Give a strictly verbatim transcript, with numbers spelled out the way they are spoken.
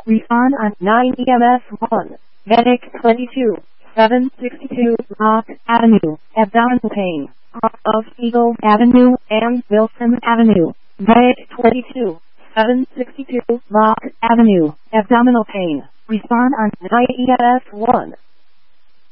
Respond on nine E M S one. Medic twenty-two. seven sixty-two Rock Avenue, abdominal pain. Off of Eagle Avenue and Wilson Avenue. Medic twenty-two. seven sixty-two Rock Avenue, abdominal pain. Respond on nine E M S one.